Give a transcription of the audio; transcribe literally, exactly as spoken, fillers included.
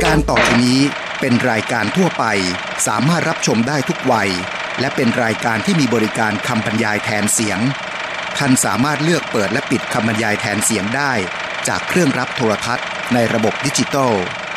การต่อไปนี้เป็นรายการทั่วไปสามารถรับชมได้ทุกวัยและเป็นรายการที่มีบริการคำบรรยายแทนเสียงท่านสามารถเลือกเปิดและปิดคำบรรยายแทนเสียงได้จากเครื่องรับโทรทัศน์ในระบบดิจิตอล